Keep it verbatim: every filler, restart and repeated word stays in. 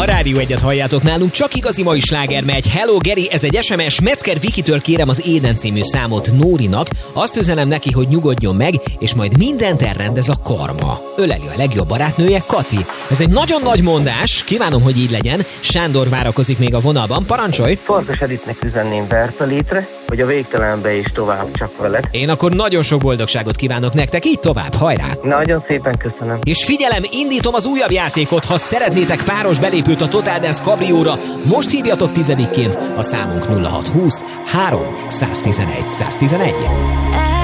A Rádió Egyet halljátok, nálunk csak igazi mai sláger megy. Hello Geri, ez egy es em es, Metzger Vikitől kérem az Éden című számot Nórinak. Azt üzenem neki, hogy nyugodjon meg, és majd mindent elrendez a karma. Öleli a legjobb barátnője, Kati. Ez egy nagyon nagy mondás, kívánom, hogy így legyen. Sándor várakozik még a vonalban, parancsolj! Farkas Editnek üzenném Berta létre, hogy a végtelenbe is tovább csak veled. Én akkor nagyon sok boldogságot kívánok nektek, így tovább, hajrá! Nagyon szépen köszönöm. És figyelem, indítom az újabb játékot, ha szeretnétek páros belépőt a Total Dance Cabrióra, most hívjatok tizedikként, a számunk nulla hat húsz három száztizenegy száztizenegy.